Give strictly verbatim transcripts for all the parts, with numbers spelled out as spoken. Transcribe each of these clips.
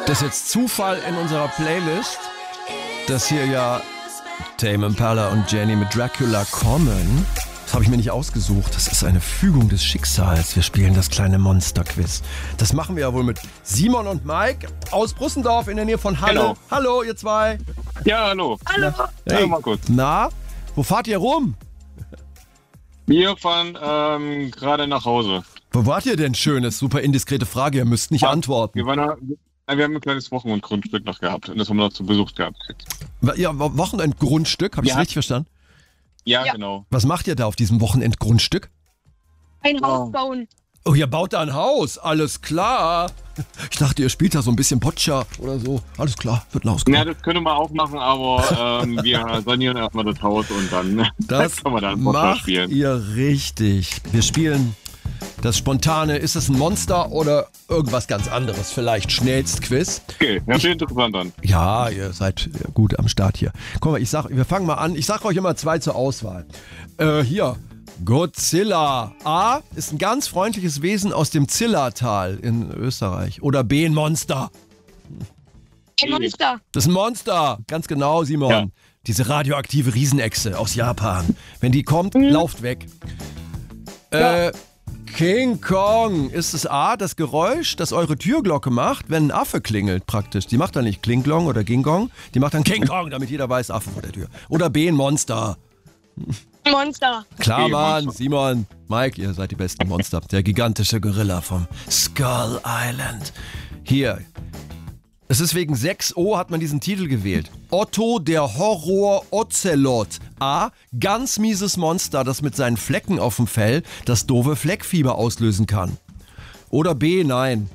Das ist jetzt Zufall in unserer Playlist, dass hier ja Tame Impala und Jenny mit Dracula kommen. Das habe ich mir nicht ausgesucht. Das ist eine Fügung des Schicksals. Wir spielen das kleine Monster-Quiz. Das machen wir ja wohl mit Simon und Mike aus Brussendorf in der Nähe von Halle. Genau. Hallo, ihr zwei. Ja, hallo. Hallo. Hey. Ja, mal kurz. Na, wo fahrt ihr rum? Wir fahren ähm, gerade nach Hause. Wo wart ihr denn Schönes? Super indiskrete Frage, ihr müsst nicht Ja, antworten. Wir, waren, da- ja, wir haben ein kleines Wochenendgrundstück noch gehabt und das haben wir noch zu Besuch gehabt. Ja, Wochenendgrundstück, habe ich Ja. richtig verstanden? Ja, Ja. genau. Was macht ihr da auf diesem Wochenendgrundstück? Ein Oh. Haus bauen. Oh, ihr baut da ein Haus, alles klar. Ich dachte, ihr spielt da so ein bisschen Boccia oder so. Alles klar, wird ein Haus Ja, gebaut. das könnte man auch machen, aber ähm, wir sanieren erstmal das Haus und dann Das können wir dann Boccia macht spielen. ihr richtig. Wir spielen das spontane, ist es ein Monster oder irgendwas ganz anderes? Vielleicht Schnellstquiz. Okay, hört sich interessant an. Ja, ihr seid gut am Start hier. Guck mal, ich sag, wir fangen mal an. Ich sag euch immer zwei zur Auswahl. Äh, hier, Godzilla. A ist ein ganz freundliches Wesen aus dem Zillertal in Österreich. Oder B ein Monster. Ein Monster. Das ist ein Monster. Ganz genau, Simon. Ja. Diese radioaktive Riesenechse aus Japan. Wenn die kommt, lauft weg. Äh, King Kong. Ist es A, das Geräusch, das eure Türglocke macht, wenn ein Affe klingelt praktisch? Die macht dann nicht Klinglong oder King Kong. Die macht dann King Kong, damit jeder weiß, Affe vor der Tür. Oder B, ein Monster. Ein Monster. Klar, Okay, Mann. Monster. Simon, Mike, ihr seid die besten Monster. Der gigantische Gorilla vom Skull Island. Hier. Es ist wegen sechs O hat man diesen Titel gewählt. Otto der Horror Ocelot. A. Ganz mieses Monster, das mit seinen Flecken auf dem Fell das doofe Fleckfieber auslösen kann. Oder B. Nein.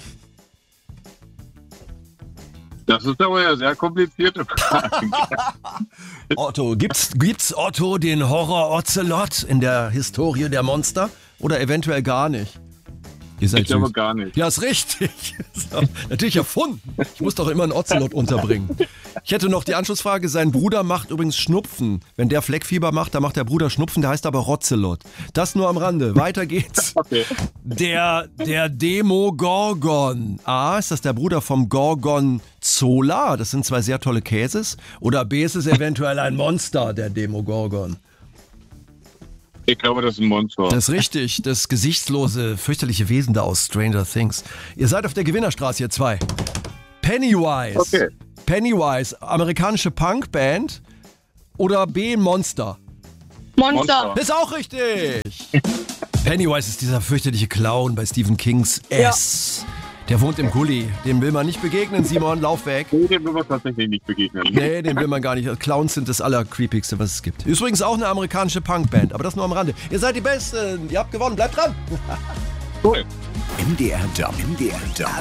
Das ist aber ja sehr komplizierte Frage. Otto, gibt's, gibt's Otto den Horror Ocelot in der Historie der Monster? Oder eventuell gar nicht? Ihr seid Ich glaube süß. gar nicht. Ja, ist richtig. Ist doch natürlich erfunden. Ich muss doch immer einen Ocelot unterbringen. Ich hätte noch die Anschlussfrage, sein Bruder macht übrigens Schnupfen. Wenn der Fleckfieber macht, dann macht der Bruder Schnupfen, der heißt aber Rozelot. Das nur am Rande. Weiter geht's. Okay. Der, der Demogorgon. A, ist das der Bruder vom Gorgonzola? Das sind zwei sehr tolle Käses. Oder B, ist es eventuell ein Monster, der Demogorgon? Ich glaube, das ist ein Monster. Das ist richtig. Das gesichtslose, fürchterliche Wesen da aus Stranger Things. Ihr seid auf der Gewinnerstraße, ihr zwei. Pennywise. Okay. Pennywise, amerikanische Punkband. Oder B, ein Monster? Monster. Monster. Ist auch richtig. Pennywise ist dieser fürchterliche Clown bei Stephen Kings S. Der wohnt im Gully. Dem will man nicht begegnen, Simon. Lauf weg. Nee, dem will man tatsächlich nicht begegnen. Nee, dem will man gar nicht. Clowns sind das allercreepigste, was es gibt. Übrigens auch eine amerikanische Punkband, aber das nur am Rande. Ihr seid die Besten. Ihr habt gewonnen. Bleibt dran. Cool. M D R Job. M D R Job.